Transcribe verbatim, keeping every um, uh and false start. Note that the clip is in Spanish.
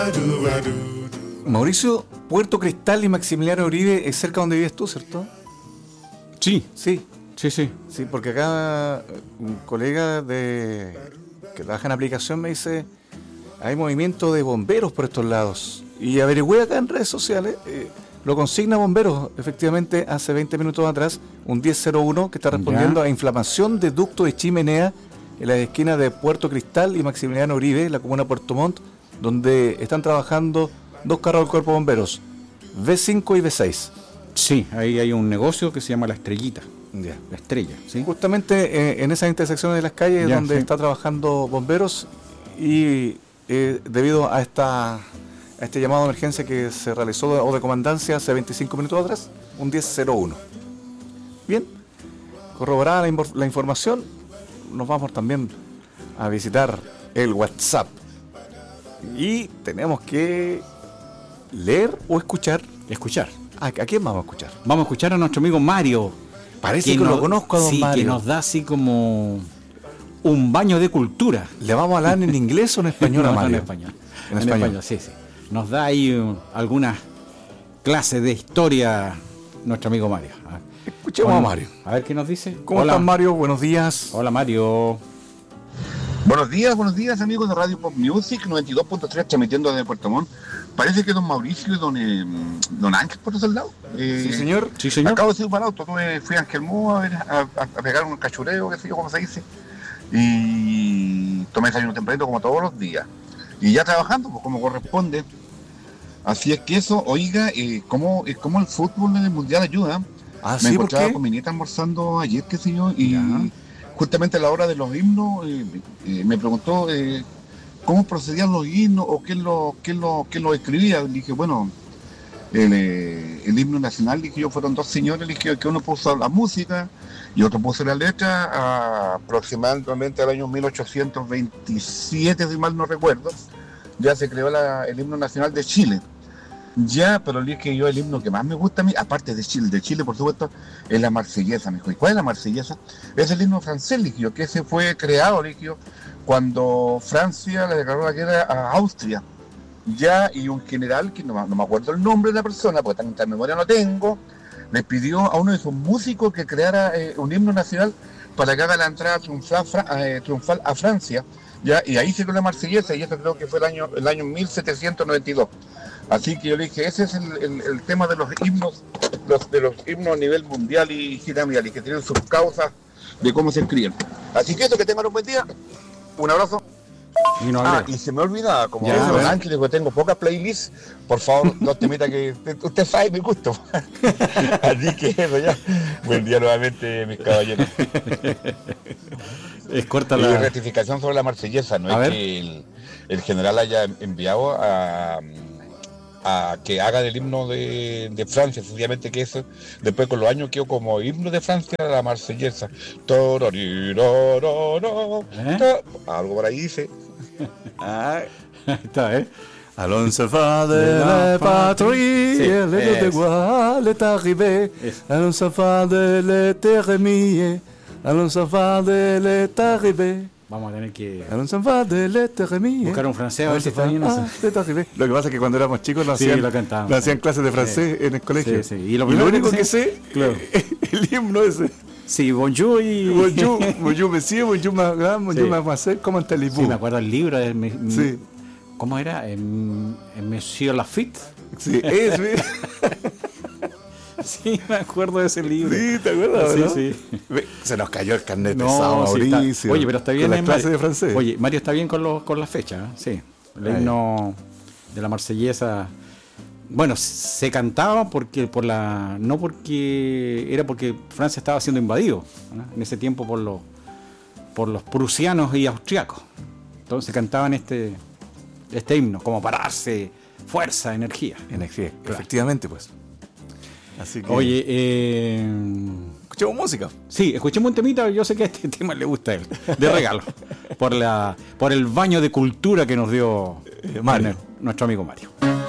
Mauricio, Puerto Cristal y Maximiliano Uribe es cerca donde vives tú, ¿cierto? Sí, Sí, sí, sí. sí, porque acá un colega de que trabaja en aplicación me dice hay movimiento de bomberos por estos lados. Y averigüé acá en redes sociales, eh, lo consigna bomberos, efectivamente, hace veinte minutos atrás, un diez cero uno que está respondiendo Ya. a inflamación de ducto de chimenea en la esquina de Puerto Cristal y Maximiliano Uribe, la comuna de Puerto Montt, donde están trabajando dos carros del cuerpo de bomberos, V cinco y V seis. Sí, ahí hay un negocio que se llama La Estrellita. Ya. La Estrella, ¿sí? Justamente eh, en esas intersecciones de las calles Ya, donde sí. está trabajando bomberos y eh, debido a esta a este llamado de emergencia que se realizó de, o de comandancia hace veinticinco minutos atrás, un diez cero uno. Bien, corroborada la, infor- la información, nos vamos también a visitar el WhatsApp y tenemos que leer o escuchar. Escuchar. ¿A, a quién vamos a escuchar? Vamos a escuchar a nuestro amigo Mario. Parece que, que nos, lo conozco a don sí, Mario. que nos da así como un baño de cultura. ¿Le vamos a hablar en inglés o en español No, a no, Mario? en español. En En español. español, sí, sí. Nos da ahí uh, algunas clases de historia nuestro amigo Mario. A ver. Escuchemos a Mario. A ver qué nos dice. ¿Cómo Hola. estás, Mario? Buenos días. Hola, Mario. Buenos días, buenos días amigos de Radio Pop Music noventa y dos punto tres transmitiendo desde Puerto Montt. Parece que don Mauricio y don, eh, don Ángel por esos lados. Eh, Sí, señor. Sí, señor. Acabo de subir para el auto, tuve, fui a Ángel Mú a, ver, a, a, a pegar un cachureo, qué sé yo, cómo se dice. Y tomé desayuno tempranito como todos los días. Y ya trabajando, pues como corresponde. Así es que eso, oiga, eh, ¿cómo, eh, cómo el fútbol en el mundial ayuda? Ah, Me sí, ¿por encontraba qué? con mi nieta almorzando ayer, qué sé yo, y Ya. justamente a la hora de los himnos eh, eh, me preguntó eh, cómo procedían los himnos o quién lo, quién lo, quién lo escribía. Le dije, bueno, el, eh, el himno nacional, dije yo, fueron dos señores, le dije que uno puso la música y otro puso la letra, a, aproximadamente al año mil ochocientos veintisiete, si mal no recuerdo, ya se creó la, el himno nacional de Chile. Ya, pero le dije yo, el himno que más me gusta a mí, aparte de Chile, de Chile por supuesto, es la Marsellesa. Me dijo, ¿y cuál es la Marsellesa? Es el himno francés, le dije yo, que ese fue creado, le dije yo, cuando Francia le declaró la guerra a Austria. Ya, y un general, que no, no me acuerdo el nombre de la persona, porque tanta memoria no tengo, le pidió a uno de sus músicos que creara eh, un himno nacional para que haga la entrada triunfal, eh, triunfal a Francia. Ya, y ahí se creó la Marsellesa, y eso creo que fue el año, el año mil setecientos noventa y dos. Así que yo le dije, ese es el, el, el tema de los himnos, los, de los himnos a nivel mundial y giramedial, y que tienen sus causas de cómo se escriben. Así que eso, que tengan un buen día. Un abrazo. Y no Ah, hablé. y se me olvidaba, como Ya, dice a don ver. Ángel, que tengo pocas playlists, por favor, no te meta que usted sabe mi gusto. Así que eso ya. Buen día nuevamente, mis caballeros. Es corta Y la. rectificación sobre la Marsellesa, no A es ver. que el, el general haya enviado a, a que haga del himno de, de Francia, sencillamente que eso, después con los años quedó como himno de Francia la Marsellesa. Tororirororo, ¿Eh? to- Algo por ahí dice. Ah, Ahí está, ¿eh? Allons se va de De la la patrie, patrie. le Sí, de es. Gaulle est arrivé. Es. Allons se va de l'étermie, allons se va de l'est arrivé. Vamos a tener que Allons se va de l'étermie. buscar un francés a ver si está bien. Ah, l'est arrivé. Lo que pasa es que cuando éramos chicos nos Sí, hacían, lo cantábamos. nos hacían clases de francés en el colegio. Sí, sí. Y lo Y lo primero único que que sé- sé claro. es el himno ese. Sí, bonjour y. Bonjour, bonjour monsieur, bonjour madame, bonjour Sí. mademoiselle, ¿cómo está el Sí, me acuerdo el libro de. mi- mi- Sí. ¿Cómo era? En, en Monsieur Lafitte. Sí, es, sí. Sí, me acuerdo de ese libro. Sí, ¿te acuerdas? Sí, ¿no? sí. Ve, se nos cayó el carnet No, pesado, sí, está- Mauricio. Oye, pero está bien. Con eh, las clases Mario. de francés. Oye, Mario está bien con, los, con las fechas, ¿eh? Sí. El Ahí. himno de la Marsellesa. Bueno, se cantaba porque por la no porque era porque Francia estaba siendo invadido, ¿no? En ese tiempo por los por los prusianos y austriacos. Entonces cantaban este este himno como para darse fuerza, energía. Energía, Claro. efectivamente, pues. Así que. Oye, eh, escuchemos música. sí, escuchemos un temita, yo sé que a este tema le gusta a él, de regalo, por la por el baño de cultura que nos dio Eh, Mario. nuestro amigo Mario.